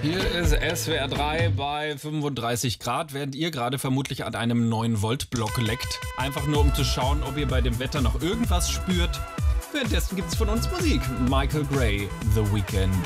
Hier ist SWR 3 bei 35 Grad, während ihr gerade vermutlich an einem 9-Volt-Block leckt. Einfach nur, um zu schauen, ob ihr bei dem Wetter noch irgendwas spürt. Währenddessen gibt's von uns Musik. Michael Gray, The Weeknd.